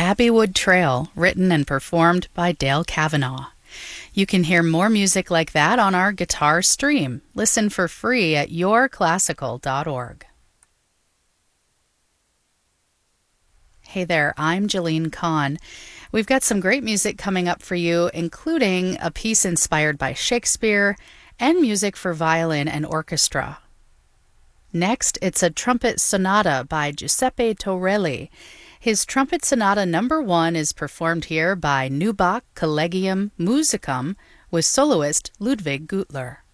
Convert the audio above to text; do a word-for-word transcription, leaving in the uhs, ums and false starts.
Abbeywood Trail, written and performed by Dale Kavanaugh. You can hear more music like that on our guitar stream. Listen for free at your classical dot org. Hey there, I'm Jolene Kahn. We've got some great music coming up for you, including a piece inspired by Shakespeare and music for violin and orchestra. Next, it's a trumpet sonata by Giuseppe Torelli. His trumpet sonata number one is performed here by Neubach Collegium Musicum with soloist Ludwig Gutler.